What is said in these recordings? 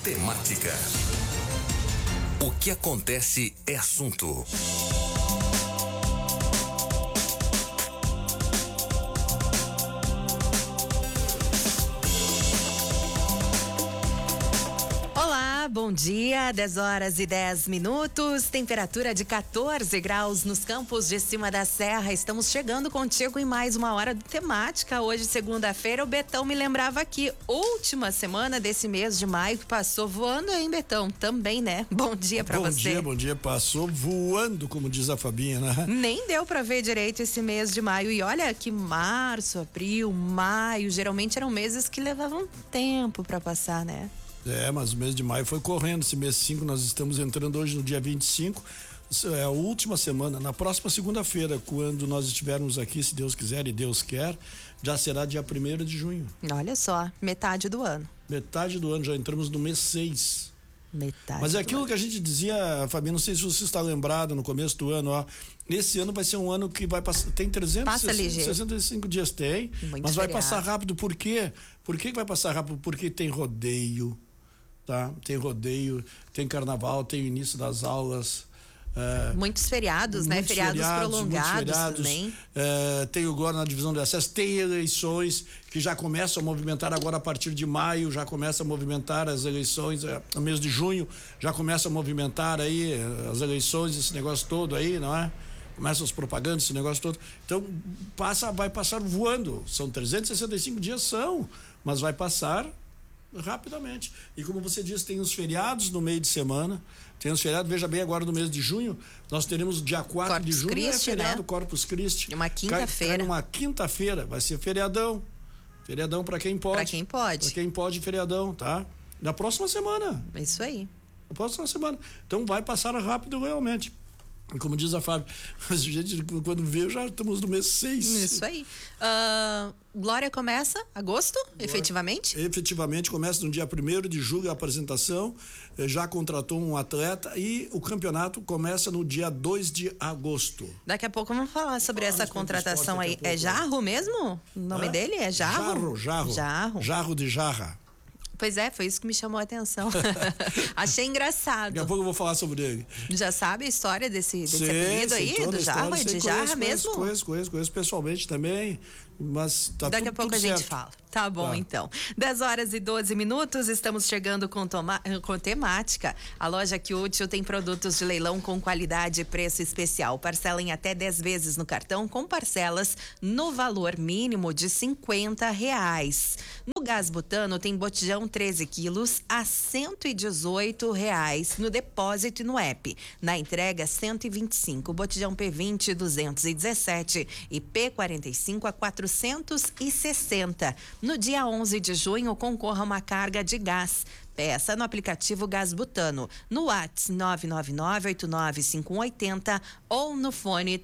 temática. O que acontece é assunto. Bom dia, 10h10, temperatura de 14 graus nos campos de cima da serra. Estamos chegando contigo em mais uma hora do Temática. Hoje, segunda-feira, o Betão me lembrava aqui, última semana desse mês de maio que passou voando, hein, Betão? Também, né? Bom dia pra você. Bom dia, passou voando, como diz a Fabinha, né? Nem deu pra ver direito esse mês de maio. E olha que março, abril, maio, geralmente eram meses que levavam tempo pra passar, né? Mas o mês de maio foi correndo. Esse mês 5, nós estamos entrando hoje no dia 25. É a última semana. Na próxima segunda-feira, quando nós estivermos aqui, se Deus quiser e Deus quer, já será dia 1º de junho. Olha só, metade do ano. Metade do ano, já entramos no mês 6. Metade. Mas é aquilo que a gente dizia, Fabi, não sei se você está lembrado no começo do ano, ó. Esse ano vai ser um ano que vai passar, tem 365 dias, tem, muito mas vai feriado. passar rápido. Por quê? Por que vai passar rápido? Porque tem rodeio, tá? Tem rodeio, tem carnaval, tem o início das aulas. Muitos feriados, né? Feriados prolongados também. Tem agora na divisão de acesso, tem eleições que já começam a movimentar agora a partir de maio, já começa a movimentar as eleições, no mês de junho já começa a movimentar aí as eleições, esse negócio todo aí, não é? Começam as propagandas, esse negócio todo. Então, vai passar voando. São 365 dias, mas vai passar rapidamente. E como você disse, tem os feriados no meio de semana. Tem os feriados, veja bem, agora no mês de junho, nós teremos dia 4 Corpus de junho, Christi, feriado, né? Corpus Christi. Uma quinta-feira. Uma quinta-feira, vai ser feriadão. Feriadão para quem pode. Pra quem pode. Pra quem pode, feriadão, tá? Na próxima semana. Isso aí. Na próxima semana. Então vai passar rápido realmente. E como diz a Fábio, a gente, quando vê, já estamos no mês 6. Isso aí. Glória começa agosto, efetivamente? Efetivamente, começa no dia 1º de julho a apresentação, já contratou um atleta e o campeonato começa no dia 2 de agosto. Daqui a pouco vamos falar sobre essa contratação aí. É Jarro mesmo? O nome dele é Jarro? Jarro de jarra. Pois é, foi isso que me chamou a atenção. Achei engraçado. Daqui a pouco eu vou falar sobre ele. Já sabe a história desse apelido aí, do Jarro? É de jarra mesmo? Conheço pessoalmente também, mas tá Daqui a pouco a gente fala. Tá bom, então. 10h12, estamos chegando com temática. A loja Que Útil tem produtos de leilão com qualidade e preço especial. Parcela em até 10 vezes no cartão, com parcelas no valor mínimo de R$50. No gás butano tem botijão 13 quilos a R$118 no depósito e no app. Na entrega, 125. Botijão P20, 217 e P45 a 460. No dia 11 de junho, concorra a uma carga de gás. Peça no aplicativo Gás Butano, no WhatsApp 999-895180 ou no fone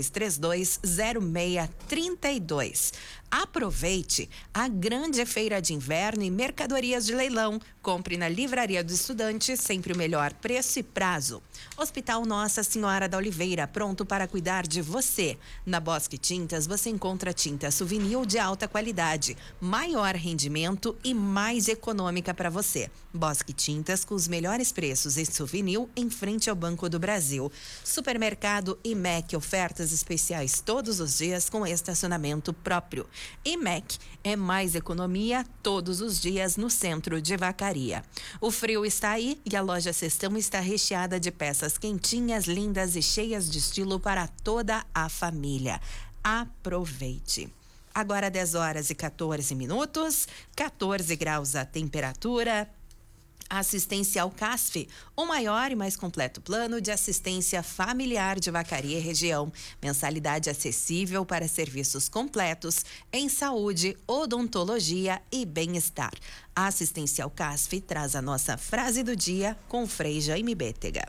3232-0632. Aproveite a grande feira de inverno e mercadorias de leilão. Compre na Livraria do Estudante, sempre o melhor preço e prazo. Hospital Nossa Senhora da Oliveira, pronto para cuidar de você. Na Bosque Tintas, você encontra tinta Souvenir de alta qualidade, maior rendimento e mais econômica para você. Bosque Tintas, com os melhores preços em Souvenir, em frente ao Banco do Brasil. Supermercado IMEC, ofertas especiais todos os dias com estacionamento próprio. IMEC é mais economia todos os dias no centro de Vacaria. O frio está aí e a loja Cestão está recheada de peças quentinhas, lindas e cheias de estilo para toda a família. Aproveite. Agora 10h14, 14 graus a temperatura. Assistencial CASF, o maior e mais completo plano de assistência familiar de Vacaria e região. Mensalidade acessível para serviços completos em saúde, odontologia e bem-estar. A Assistencial CASF traz a nossa frase do dia com Frei Jaime Bétega.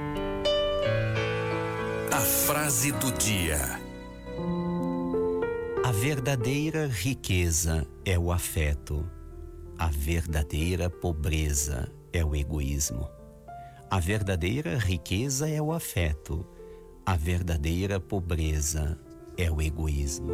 A frase do dia. A verdadeira riqueza é o afeto. A verdadeira pobreza é o egoísmo. A verdadeira riqueza é o afeto. A verdadeira pobreza é o egoísmo.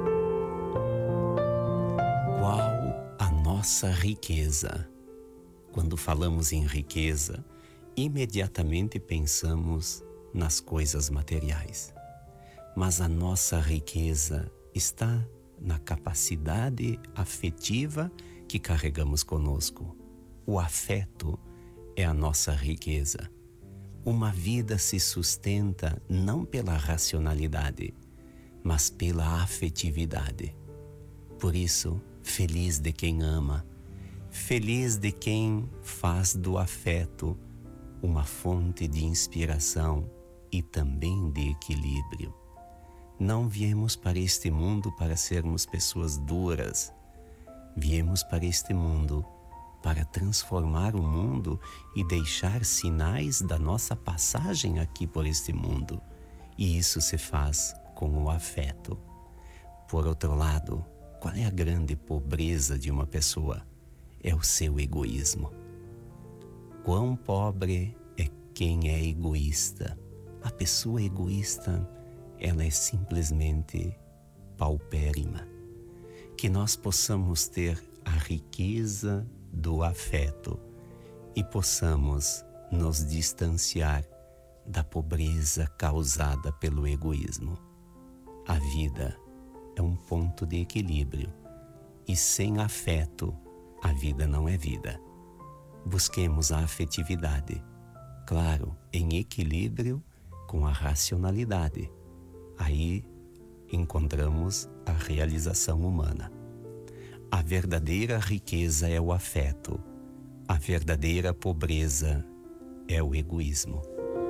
Qual a nossa riqueza? Quando falamos em riqueza, imediatamente pensamos nas coisas materiais. Mas a nossa riqueza está na capacidade afetiva que carregamos conosco. O afeto é a nossa riqueza. Uma vida se sustenta não pela racionalidade, mas pela afetividade. Por isso, feliz de quem ama, feliz de quem faz do afeto uma fonte de inspiração e também de equilíbrio. Não viemos para este mundo para sermos pessoas duras. Viemos para este mundo para transformar o mundo e deixar sinais da nossa passagem aqui por este mundo. E isso se faz com o afeto. Por outro lado, qual é a grande pobreza de uma pessoa? É o seu egoísmo. Quão pobre é quem é egoísta. A pessoa egoísta, ela é simplesmente paupérrima. Que nós possamos ter a riqueza do afeto e possamos nos distanciar da pobreza causada pelo egoísmo. A vida é um ponto de equilíbrio e sem afeto a vida não é vida. Busquemos a afetividade, claro, em equilíbrio com a racionalidade. Aí encontramos a realização humana. A verdadeira riqueza é o afeto. A verdadeira pobreza é o egoísmo.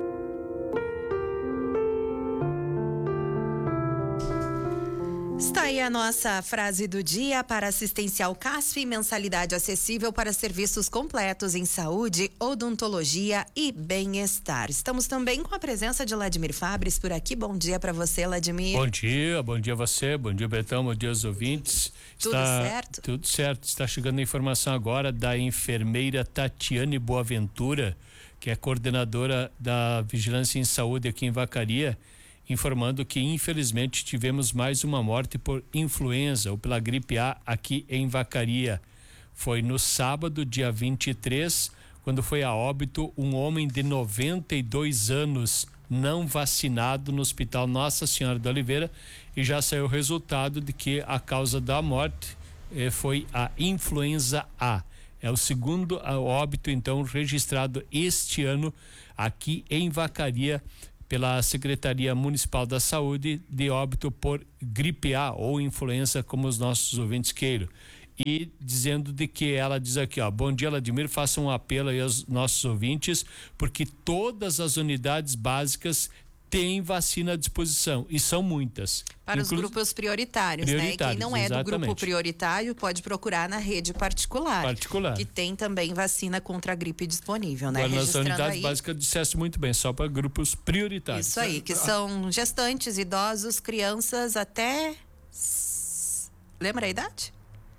Está aí a nossa frase do dia para Assistencial CASF, mensalidade acessível para serviços completos em saúde, odontologia e bem-estar. Estamos também com a presença de Ladimir Fabres por aqui. Bom dia para você, Ladimir. Bom dia a você, bom dia Betão, bom dia aos ouvintes. Tudo certo? Tudo certo. Está chegando a informação agora da enfermeira Tatiane Boaventura, que é coordenadora da Vigilância em Saúde aqui em Vacaria, informando que infelizmente tivemos mais uma morte por influenza ou pela gripe A aqui em Vacaria. Foi no sábado, dia 23, quando foi a óbito um homem de 92 anos não vacinado no Hospital Nossa Senhora de Oliveira, e já saiu o resultado de que a causa da morte foi a influenza A. É o segundo óbito então registrado este ano aqui em Vacaria pela Secretaria Municipal da Saúde, de óbito por gripe A ou influenza, como os nossos ouvintes queiram. E dizendo de que ela diz aqui, bom dia, Ladimir, faça um apelo aí aos nossos ouvintes, porque todas as unidades básicas têm vacina à disposição, e são muitas. Para os grupos prioritários, né? E quem não é exatamente. do grupo prioritário pode procurar na rede particular. Que tem também vacina contra a gripe disponível, né? Agora, nas unidades básicas, disseste muito bem, só para grupos prioritários. Isso aí, que são gestantes, idosos, crianças até... Lembra a idade?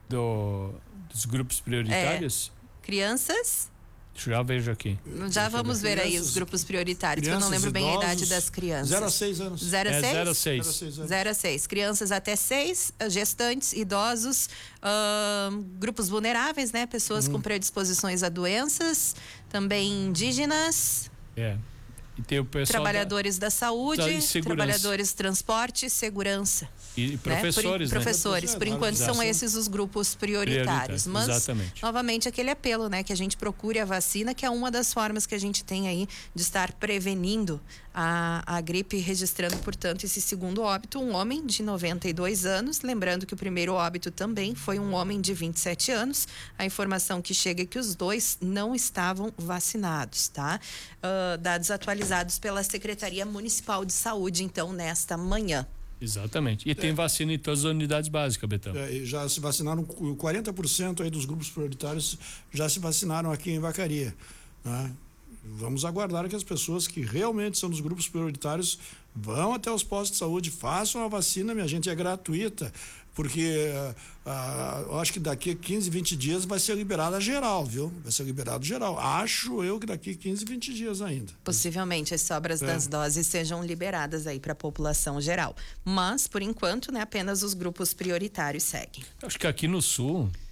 Dos grupos prioritários? Crianças... Já vejo aqui. Já vamos ver aí os grupos prioritários, que eu não lembro bem a idade das crianças. 0 a 6 anos. 0 a 6? 0 a 6. 0 a 6. Crianças até 6, gestantes, idosos, grupos vulneráveis, né? Pessoas com predisposições a doenças, também indígenas. E tem o pessoal trabalhadores da saúde, trabalhadores de transporte, segurança. E professores, né? Professores, por enquanto são esses os grupos prioritários. Mas, exatamente. Novamente, aquele apelo, né? Que a gente procure a vacina, que é uma das formas que a gente tem aí de estar prevenindo a gripe, registrando, portanto, esse segundo óbito, um homem de 92 anos. Lembrando que o primeiro óbito também foi um homem de 27 anos. A informação que chega é que os dois não estavam vacinados, tá? Dados atualizados pela Secretaria Municipal de Saúde, então, nesta manhã. Exatamente. E tem vacina em todas as unidades básicas, Betão. Já se vacinaram 40% aí dos grupos prioritários, já se vacinaram aqui em Vacaria, né? Vamos aguardar que as pessoas que realmente são dos grupos prioritários vão até os postos de saúde, façam a vacina, minha gente, é gratuita, porque eu acho que daqui a 15, 20 dias vai ser liberada geral, viu? Vai ser liberado geral. Acho eu que daqui a 15, 20 dias ainda. Possivelmente as sobras das doses sejam liberadas aí para a população geral. Mas, por enquanto, né, apenas os grupos prioritários seguem. Acho que aqui no Sul,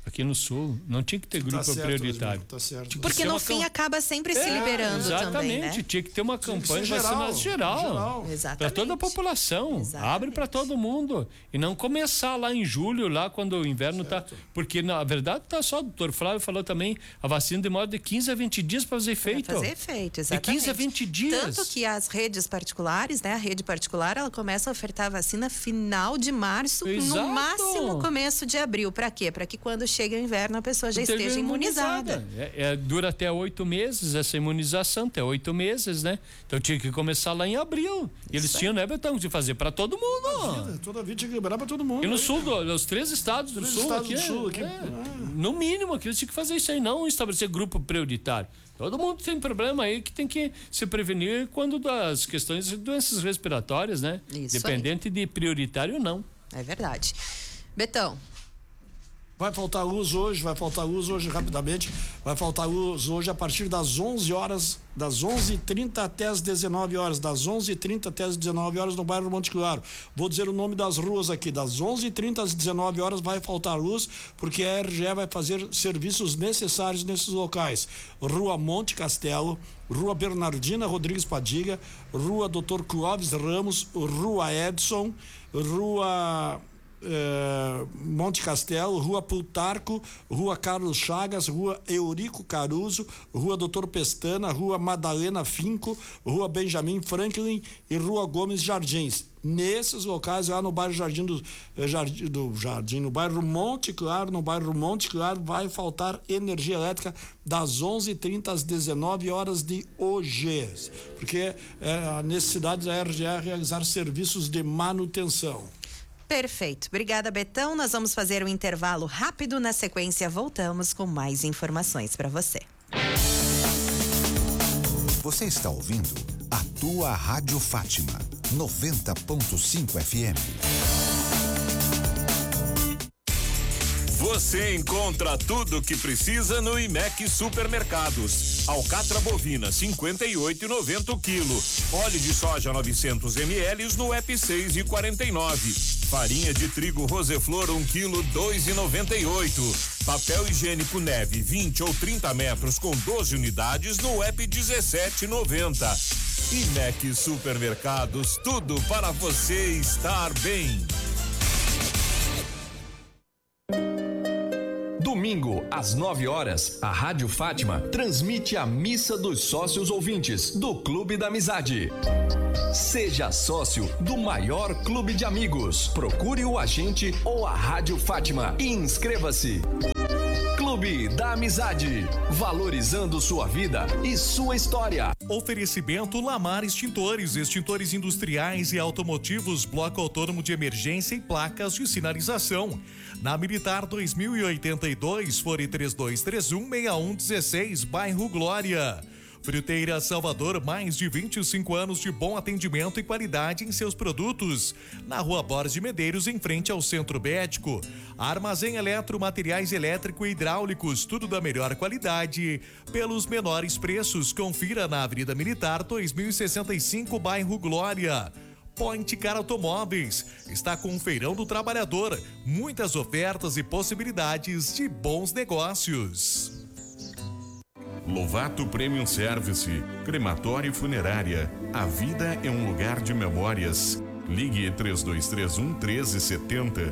aqui no Sul, não tinha que ter grupo prioritário. Tá certo. Porque no fim acaba sempre se liberando também, né? Tinha que ter uma campanha de vacinação geral. Para toda a população. Abre para todo mundo. E não começar lá em julho, lá quando o inverno tá... Porque na verdade tá só, o doutor Flávio falou também, a vacina demora de 15 a 20 dias para fazer efeito. Exatamente. De 15 a 20 dias. Tanto que as redes particulares, né? A rede particular, ela começa a ofertar a vacina final de março, no máximo começo de abril. Para quê? Para que quando chega o inverno a pessoa já esteja imunizada. Dura até 8 meses essa imunização, até 8 meses, né? Então tinha que começar lá em abril. E eles tinham, né, Betão, de fazer para todo mundo. Toda a vida tinha que liberar para todo mundo. E no sul, os 3 estados do sul aqui. No mínimo, aqui eles tinham que fazer isso aí, não estabelecer grupo prioritário. Todo mundo tem problema aí que tem que se prevenir quando das questões de doenças respiratórias, né? Isso Dependente de prioritário ou não. É verdade. Betão. Vai faltar luz hoje rapidamente. Vai faltar luz hoje a partir das 11 horas, das 11h30 até as 19 horas, das 11h30 até as 19 horas no bairro Monte Claro. Vou dizer o nome das ruas aqui, das 11h30 às 19 horas vai faltar luz, porque a RGE vai fazer serviços necessários nesses locais. Rua Monte Castelo, Rua Bernardina Rodrigues Padiga, Rua Dr. Clóvis Ramos, Rua Edson, Rua Monte Castelo, Rua Plutarco, Rua Carlos Chagas, Rua Eurico Caruso, Rua Doutor Pestana, Rua Madalena Finco, Rua Benjamin Franklin e Rua Gomes Jardins. Nesses locais, lá no bairro no bairro Monte Claro, vai faltar energia elétrica das 11h30 às 19 horas de hoje, porque a necessidade da RGE realizar serviços de manutenção. Perfeito. Obrigada, Betão. Nós vamos fazer um intervalo rápido. Na sequência, voltamos com mais informações para você. Você está ouvindo a tua Rádio Fátima, 90.5 FM. Você encontra tudo o que precisa no IMEC Supermercados. Alcatra bovina 58,90 o quilo. Óleo de soja 900 ml no app 6,49. Farinha de trigo Roseflor 1 quilo 2,98. Papel higiênico Neve 20 ou 30 metros com 12 unidades no app 17,90. IMEC Supermercados, tudo para você estar bem. Domingo, às 9 horas, a Rádio Fátima transmite a Missa dos Sócios Ouvintes do Clube da Amizade. Seja sócio do maior clube de amigos. Procure o agente ou a Rádio Fátima e inscreva-se. Clube da Amizade, valorizando sua vida e sua história. Oferecimento Lamar Extintores, extintores industriais e automotivos, bloco autônomo de emergência e placas de sinalização. Na Militar 2082, fone 3231-6116, bairro Glória. Fruteira Salvador, mais de 25 anos de bom atendimento e qualidade em seus produtos. Na Rua Borges de Medeiros, em frente ao Centro Médico. Armazém Eletro, materiais elétrico e hidráulicos, tudo da melhor qualidade, pelos menores preços. Confira na Avenida Militar 2065, bairro Glória. Point Car Automóveis está com o Feirão do Trabalhador. Muitas ofertas e possibilidades de bons negócios. Lovato Premium Service, crematório e funerária. A vida é um lugar de memórias. Ligue 3231-1370.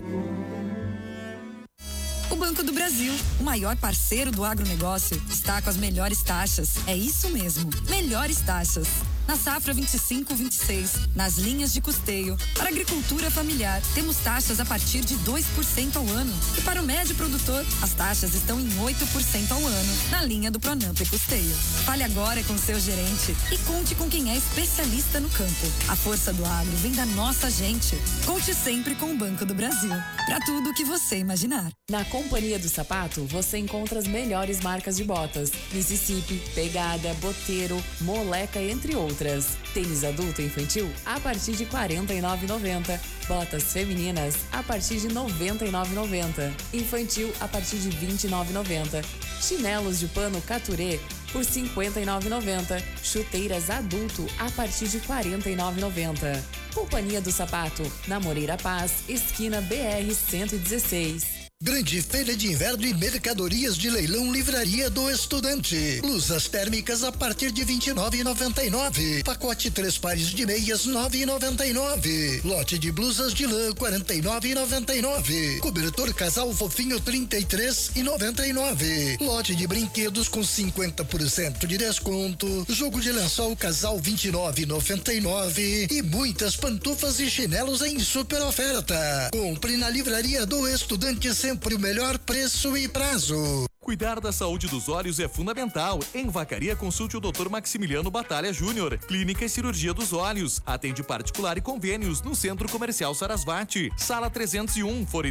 O Banco do Brasil, o maior parceiro do agronegócio, está com as melhores taxas. É isso mesmo, melhores taxas. Na safra 25-26, nas linhas de custeio, para agricultura familiar, temos taxas a partir de 2% ao ano. E para o médio produtor, as taxas estão em 8% ao ano, na linha do Pronamp e Custeio. Fale agora com seu gerente e conte com quem é especialista no campo. A força do agro vem da nossa gente. Conte sempre com o Banco do Brasil, para tudo o que você imaginar. Na Companhia do Sapato, você encontra as melhores marcas de botas: Mississippi, Pegada, Boteiro, Moleca, entre outras. Tênis adulto e infantil a partir de R$ 49,90. Botas femininas a partir de R$ 99,90. Infantil a partir de R$ 29,90. Chinelos de pano Caturé por R$ 59,90. Chuteiras adulto a partir de R$ 49,90. Companhia do Sapato, na Moreira Paz, esquina BR 116. Grande feira de inverno e mercadorias de leilão Livraria do Estudante. Blusas térmicas a partir de R$ 29,99. Pacote 3 pares de meias R$ 9,99. Lote de blusas de lã R$ 49,99. Cobertor casal fofinho R$ 33,99. Lote de brinquedos com 50% de desconto. Jogo de lençol casal R$ 29,99. E muitas pantufas e chinelos em super oferta. Compre na Livraria do Estudante, sempre o melhor preço e prazo. Cuidar da saúde dos olhos é fundamental. Em Vacaria, consulte o Dr. Maximiliano Batalha Júnior. Clínica e Cirurgia dos Olhos. Atende particular e convênios no Centro Comercial Sarasvati. Sala 301, fone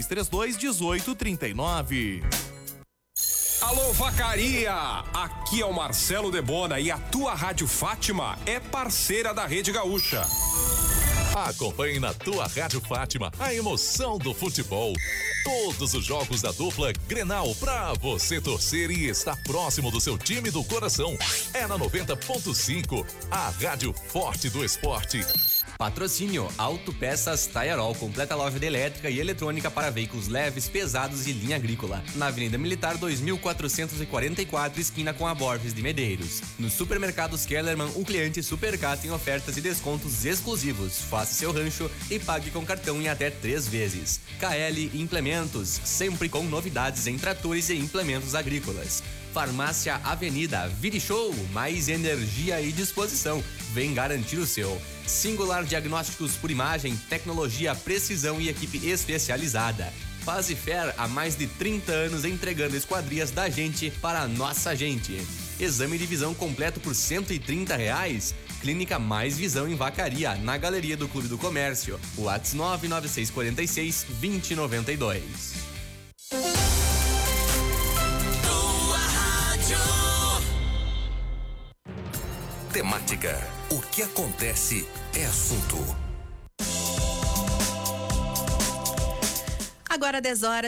3232-1839. Alô, Vacaria! Aqui é o Marcelo Debona e a tua Rádio Fátima é parceira da Rede Gaúcha. Acompanhe na tua Rádio Fátima a emoção do futebol. Todos os jogos da dupla Grenal pra você torcer e estar próximo do seu time do coração. É na 90.5, a rádio forte do esporte. Patrocínio Autopeças Taiarol, completa loja de elétrica e eletrônica para veículos leves, pesados e linha agrícola. Na Avenida Militar 2444, esquina com a Borges de Medeiros. Nos supermercados Kellerman, o cliente Supercar tem ofertas e descontos exclusivos. Faça seu rancho e pague com cartão em até 3 vezes. KL Implementos, sempre com novidades em tratores e implementos agrícolas. Farmácia Avenida, Vire Show, mais energia e disposição. Vem garantir o seu. Singular Diagnósticos por Imagem, tecnologia, precisão e equipe especializada. Fazifer, há mais de 30 anos entregando esquadrias da gente para a nossa gente. Exame de visão completo por R$130. Clínica Mais Visão em Vacaria, na Galeria do Clube do Comércio. WhatsApp 99646-2092. Temática. O que acontece é assunto. Agora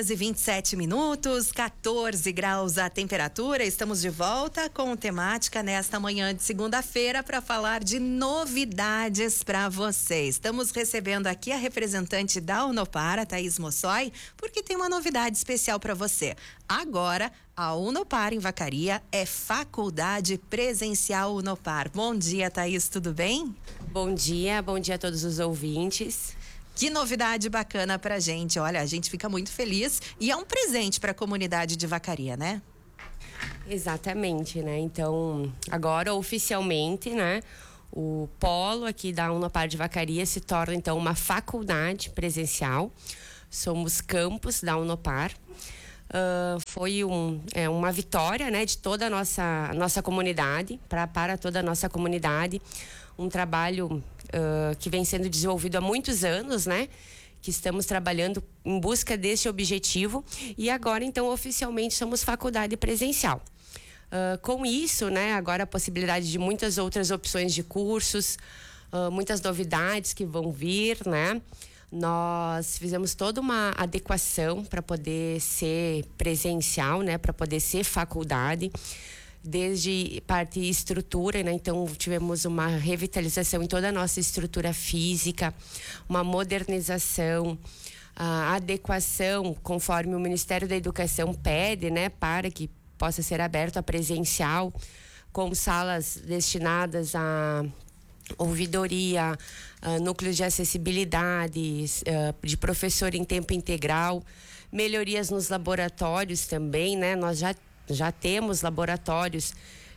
10h27, 14 graus a temperatura. Estamos de volta com temática nesta manhã de segunda-feira para falar de novidades para você. Estamos recebendo aqui a representante da Unopar, a Thaís Mossoi, porque tem uma novidade especial para você. Agora, a Unopar em Vacaria é faculdade presencial Unopar. Bom dia, Thaís, tudo bem? Bom dia a todos os ouvintes. Que novidade bacana pra gente. Olha, a gente fica muito feliz e é um presente para a comunidade de Vacaria, né? Exatamente, né? Então, agora oficialmente, né, o polo aqui da Unopar de Vacaria se torna então uma faculdade presencial. Somos campus da Unopar. Foi uma vitória, né, de toda a nossa comunidade, para toda a nossa comunidade. Um trabalho que vem sendo desenvolvido há muitos anos, né? Que estamos trabalhando em busca desse objetivo e agora, então, oficialmente somos faculdade presencial. Com isso, né, agora a possibilidade de muitas outras opções de cursos, muitas novidades que vão vir, né? Nós fizemos toda uma adequação para poder ser presencial, né? Para poder ser faculdade. Desde parte estrutura, né? Então tivemos uma revitalização em toda a nossa estrutura física, uma modernização, a adequação conforme o Ministério da Educação pede, né? Para que possa ser aberto a presencial, com salas destinadas a ouvidoria, núcleos de acessibilidade, de professor em tempo integral, melhorias nos laboratórios também, né? Nós já temos laboratórios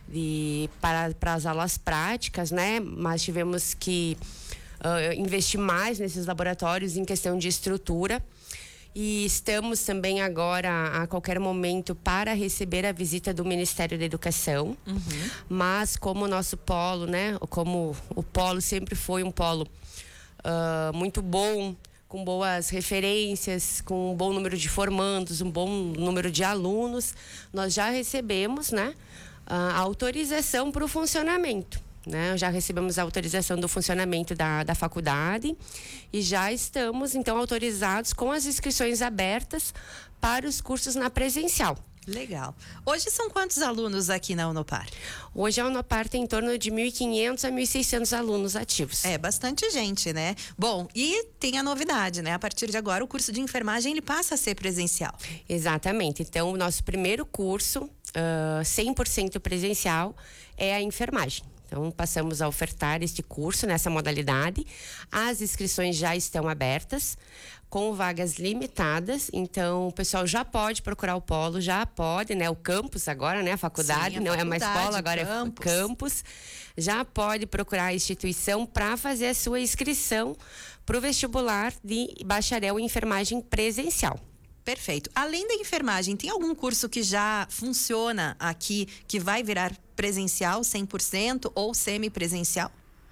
para as aulas práticas, né? Mas tivemos que investir mais nesses laboratórios em questão de estrutura. E estamos também agora, a qualquer momento, para receber a visita do Ministério da Educação. Uhum. Mas como o nosso polo, né? Como o polo sempre foi um polo muito bom, com boas referências, com um bom número de formandos, um bom número de alunos, nós já recebemos, né, a autorização para o funcionamento, né? Já recebemos a autorização do funcionamento da faculdade e já estamos, então, autorizados com as inscrições abertas para os cursos na presencial. Legal. Hoje são quantos alunos aqui na Unopar? Hoje a Unopar tem em torno de 1.500 a 1.600 alunos ativos. É bastante gente, né? Bom, e tem a novidade, né? A partir de agora o curso de enfermagem ele passa a ser presencial. Exatamente. Então, o nosso primeiro curso, 100% presencial, é a enfermagem. Então, passamos a ofertar este curso nessa modalidade. As inscrições já estão abertas, com vagas limitadas. Então, o pessoal já pode procurar o polo, já pode, né? O campus agora, né? A faculdade, não é mais polo, agora campus. É campus. Já pode procurar a instituição para fazer a sua inscrição para o vestibular de bacharel em enfermagem presencial. Perfeito. Além da enfermagem, tem algum curso que já funciona aqui, que vai virar presencial 100% ou semipresencial?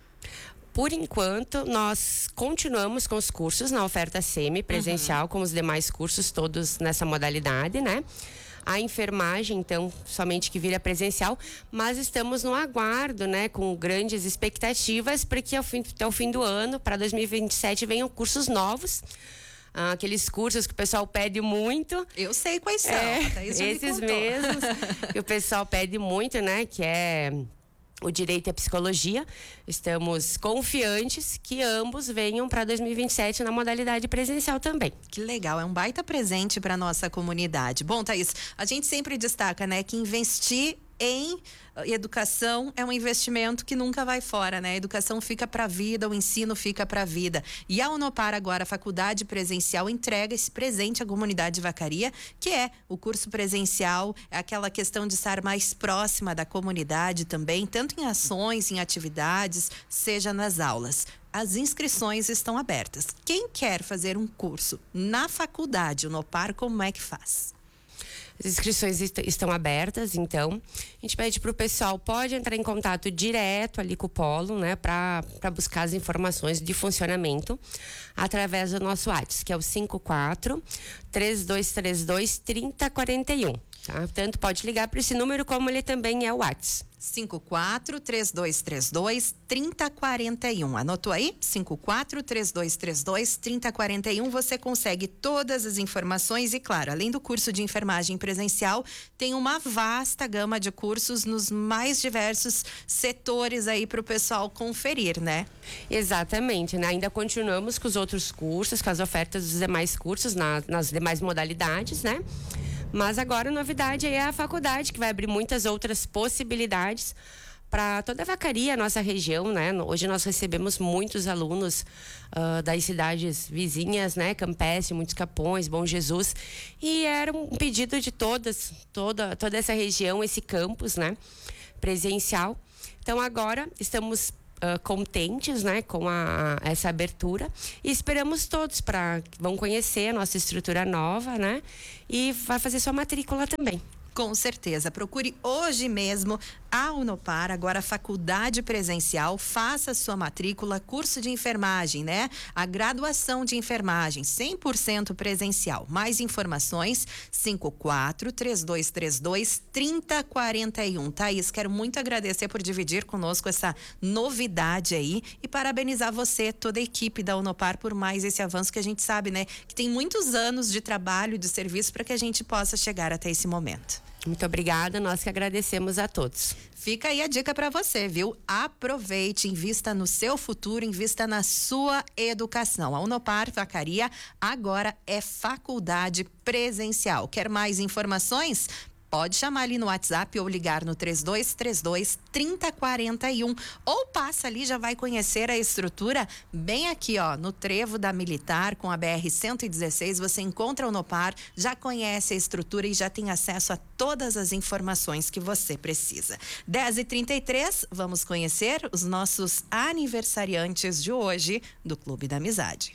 Por enquanto, nós continuamos com os cursos na oferta semipresencial, como os demais cursos, todos nessa modalidade, né? A enfermagem, então, somente que vira presencial, mas estamos no aguardo, né? Com grandes expectativas, porque até o fim do ano, para 2027, venham cursos novos. Aqueles cursos que o pessoal pede muito. Eu sei quais são. Esses mesmos que o pessoal pede muito, né? Que é o direito e a psicologia. Estamos confiantes que ambos venham para 2027 na modalidade presencial também. Que legal, é um baita presente para nossa comunidade. Bom, Thaís, a gente sempre destaca, né, que investir em educação é um investimento que nunca vai fora, né? A educação fica para a vida, o ensino fica para a vida. E a Unopar agora, a faculdade presencial, entrega esse presente à comunidade de Vacaria, que é o curso presencial, é aquela questão de estar mais próxima da comunidade também, tanto em ações, em atividades, seja nas aulas. As inscrições estão abertas. Quem quer fazer um curso na faculdade Unopar, como é que faz? As inscrições estão abertas, então a gente pede para o pessoal, pode entrar em contato direto ali com o polo, né, para buscar as informações de funcionamento através do nosso WhatsApp, que é o 54-3232-3041, tá? Tanto pode ligar para esse número como ele também é o WhatsApp. 54-3232-3041. Anotou aí? 54-3232-3041. Você consegue todas as informações e, claro, além do curso de enfermagem presencial, tem uma vasta gama de cursos nos mais diversos setores aí para o pessoal conferir, né? Exatamente, né? Ainda continuamos com os outros cursos, com as ofertas dos demais cursos nas demais modalidades, né? Mas agora a novidade é a faculdade, que vai abrir muitas outras possibilidades para toda a Vacaria, a nossa região, né? Hoje nós recebemos muitos alunos das cidades vizinhas, né? Campestre, Muitos Capões, Bom Jesus. E era um pedido de toda essa região, esse campus, né? Presencial. Então agora estamos contentes, né, com essa abertura, e esperamos todos vão conhecer a nossa estrutura nova, né, e vai fazer sua matrícula também. Com certeza. Procure hoje mesmo a Unopar, agora faculdade presencial, faça sua matrícula, curso de enfermagem, né? A graduação de enfermagem, 100% presencial. Mais informações, 54-3232-3041. Thaís, quero muito agradecer por dividir conosco essa novidade aí e parabenizar você, toda a equipe da Unopar, por mais esse avanço que a gente sabe, né? Que tem muitos anos de trabalho, de serviço para que a gente possa chegar até esse momento. Muito obrigada, nós que agradecemos a todos. Fica aí a dica para você, viu? Aproveite, invista no seu futuro, invista na sua educação. A Unopar Vacaria agora é faculdade presencial. Quer mais informações? Pode chamar ali no WhatsApp ou ligar no 3232-3041. Ou passa ali, já vai conhecer a estrutura bem aqui, ó, no trevo da Militar, com a BR-116. Você encontra o Unopar, já conhece a estrutura e já tem acesso a todas as informações que você precisa. 10h33, vamos conhecer os nossos aniversariantes de hoje do Clube da Amizade.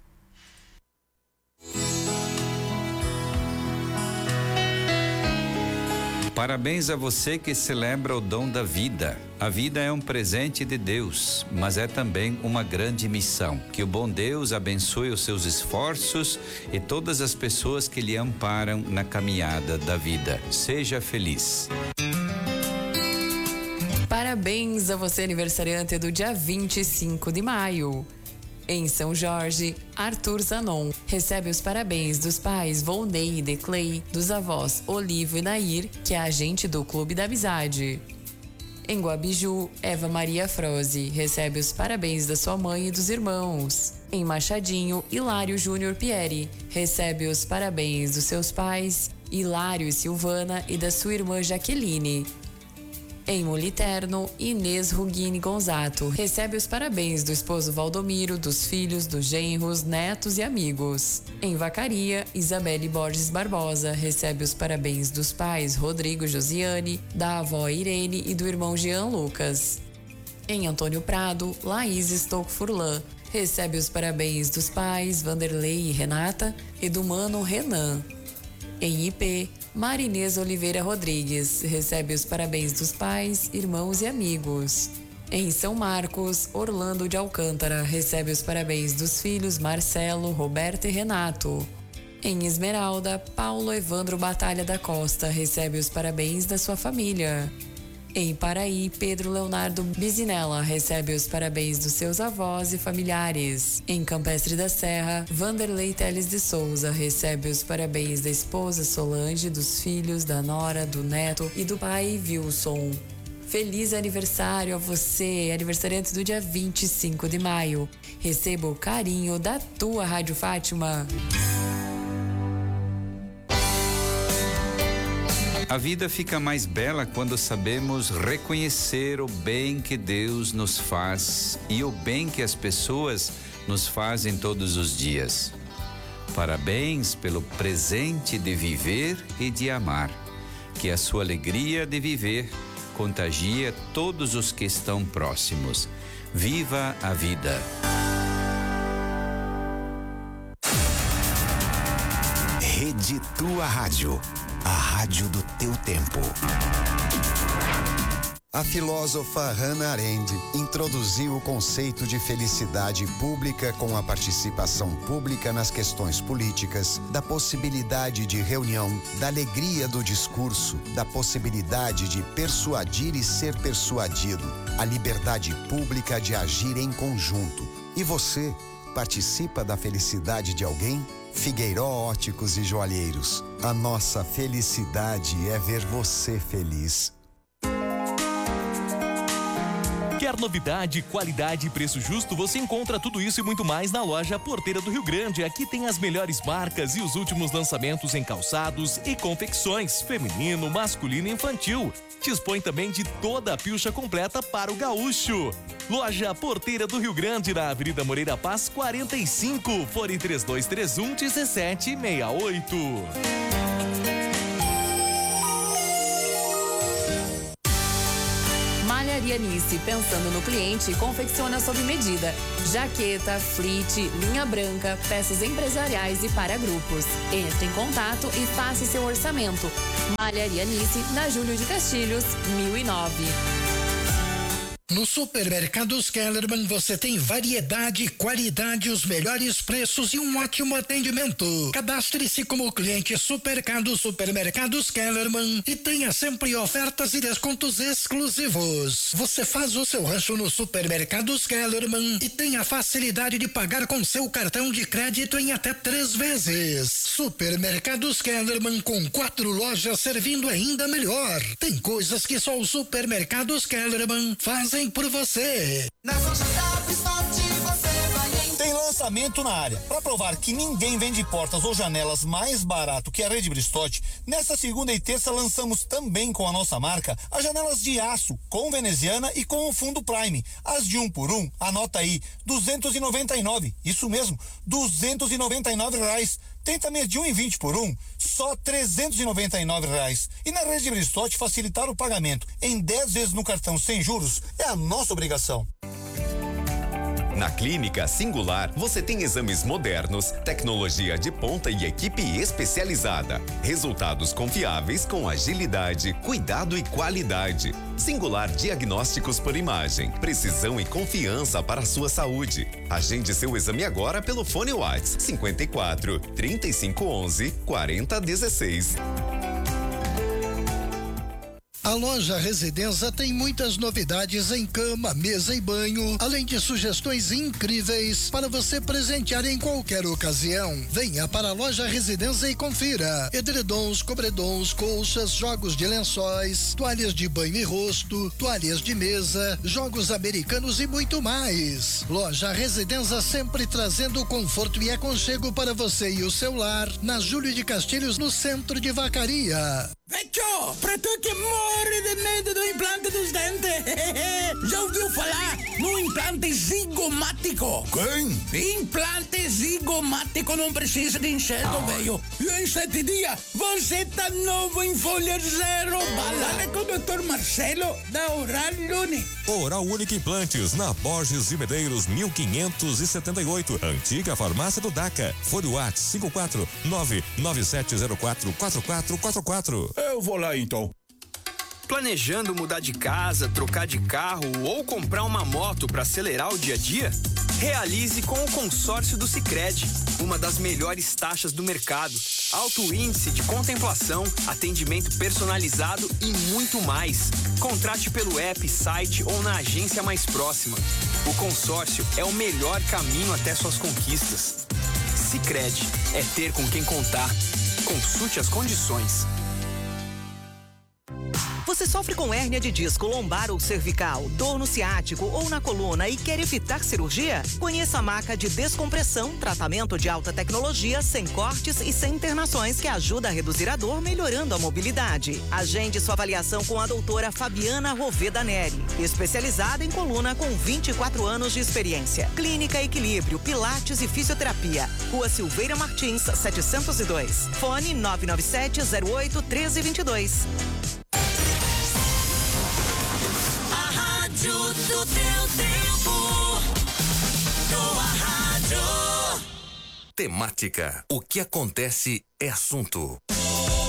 Parabéns a você que celebra o dom da vida. A vida é um presente de Deus, mas é também uma grande missão. Que o bom Deus abençoe os seus esforços e todas as pessoas que lhe amparam na caminhada da vida. Seja feliz. Parabéns a você, aniversariante do dia 25 de maio. Em São Jorge, Arthur Zanon recebe os parabéns dos pais Volney e Declay, dos avós Olivo e Nair, que é agente do Clube da Amizade. Em Guabiju, Eva Maria Froze recebe os parabéns da sua mãe e dos irmãos. Em Machadinho, Hilário Júnior Pieri recebe os parabéns dos seus pais, Hilário e Silvana, e da sua irmã Jaqueline. Em Moliterno, Inês Rugini Gonzato recebe os parabéns do esposo Valdomiro, dos filhos, dos genros, netos e amigos. Em Vacaria, Isabelle Borges Barbosa recebe os parabéns dos pais Rodrigo Josiane, da avó Irene e do irmão Jean Lucas. Em Antônio Prado, Laís Stouco Furlan recebe os parabéns dos pais Vanderlei e Renata e do mano Renan. Em IP, Marinês Oliveira Rodrigues recebe os parabéns dos pais, irmãos e amigos. Em São Marcos, Orlando de Alcântara recebe os parabéns dos filhos Marcelo, Roberto e Renato. Em Esmeralda, Paulo Evandro Batalha da Costa recebe os parabéns da sua família. Em Paraí, Pedro Leonardo Bizinella recebe os parabéns dos seus avós e familiares. Em Campestre da Serra, Vanderlei Teles de Souza recebe os parabéns da esposa Solange, dos filhos, da nora, do neto e do pai Wilson. Feliz aniversário a você, aniversariante do dia 25 de maio. Receba o carinho da tua Rádio Fátima. A vida fica mais bela quando sabemos reconhecer o bem que Deus nos faz e o bem que as pessoas nos fazem todos os dias. Parabéns pelo presente de viver e de amar. Que a sua alegria de viver contagie todos os que estão próximos. Viva a vida! Rede Tua Rádio. A rádio do teu tempo. A filósofa Hannah Arendt introduziu o conceito de felicidade pública com a participação pública nas questões políticas, da possibilidade de reunião, da alegria do discurso, da possibilidade de persuadir e ser persuadido, a liberdade pública de agir em conjunto. E você, participa da felicidade de alguém? Figueiró Óticos e Joalheiros. A nossa felicidade é ver você feliz. Quer novidade, qualidade e preço justo? Você encontra tudo isso e muito mais na loja Porteira do Rio Grande. Aqui tem as melhores marcas e os últimos lançamentos em calçados e confecções, feminino, masculino e infantil. Dispõe também de toda a pilcha completa para o gaúcho. Loja Porteira do Rio Grande, na Avenida Moreira Paz, 45, fone 3231-1768. Malharia Nice, pensando no cliente, confecciona sob medida. Jaqueta, fleet, linha branca, peças empresariais e para grupos. Entre em contato e faça seu orçamento. Malharia Nice, na Júlio de Castilhos, 1009. No Supermercados Kellerman você tem variedade, qualidade, os melhores preços e um ótimo atendimento. Cadastre-se como cliente Supermercados Kellerman e tenha sempre ofertas e descontos exclusivos. Você faz o seu rancho no Supermercados Kellerman e tem a facilidade de pagar com seu cartão de crédito em até 3 vezes. Supermercados Kellerman, com 4 lojas servindo ainda melhor. Tem coisas que só os Supermercados Kellerman fazem por você. Na Sociedade Esporte você vai em... Tem lançamento na área. Para provar que ninguém vende portas ou janelas mais barato que a Rede Bristotti, nesta segunda e terça lançamos também com a nossa marca as janelas de aço com veneziana e com o fundo Prime. As de 1 por 1, anota aí, 299. Isso mesmo, R$299. Tem também de 1,20 por 1, só R$399. E na Rede Bristotti, facilitar o pagamento em 10 vezes no cartão sem juros é a nossa obrigação. Na Clínica Singular, você tem exames modernos, tecnologia de ponta e equipe especializada. Resultados confiáveis com agilidade, cuidado e qualidade. Singular Diagnósticos por Imagem, precisão e confiança para a sua saúde. Agende seu exame agora pelo fone WhatsApp 54 3511 4016. A loja Residenza tem muitas novidades em cama, mesa e banho, além de sugestões incríveis para você presentear em qualquer ocasião. Venha para a loja Residenza e confira: edredons, cobredons, colchas, jogos de lençóis, toalhas de banho e rosto, toalhas de mesa, jogos americanos e muito mais. Loja Residenza, sempre trazendo conforto e aconchego para você e o seu lar, na Júlio de Castilhos, no centro de Vacaria. Vecchio, pra tu que morre de medo do implante dos dentes, já ouviu falar no implante zigomático? Quem? Implante zigomático não precisa de enxerto, velho. E em 7 dias, você tá novo em folha zero. Balada com o Dr. Marcelo, da Oral Unique. Oral Unique Implantes, na Borges de Medeiros, 1578. Antiga farmácia do DACA. Fone WhatsApp 54997044444. Eu vou lá então. Planejando mudar de casa, trocar de carro ou comprar uma moto para acelerar o dia a dia? Realize com o consórcio do Sicredi, uma das melhores taxas do mercado, alto índice de contemplação, atendimento personalizado e muito mais. Contrate pelo app, site ou na agência mais próxima. O consórcio é o melhor caminho até suas conquistas. Sicredi, é ter com quem contar. Consulte as condições. Você sofre com hérnia de disco, lombar ou cervical, dor no ciático ou na coluna e quer evitar cirurgia? Conheça a maca de descompressão, tratamento de alta tecnologia, sem cortes e sem internações, que ajuda a reduzir a dor, melhorando a mobilidade. Agende sua avaliação com a doutora Fabiana Roveda Neri, especializada em coluna com 24 anos de experiência. Clínica Equilíbrio, Pilates e Fisioterapia. Rua Silveira Martins, 702. Fone 997-08-1322. Do teu tempo, tua rádio. Temática. O que acontece é assunto.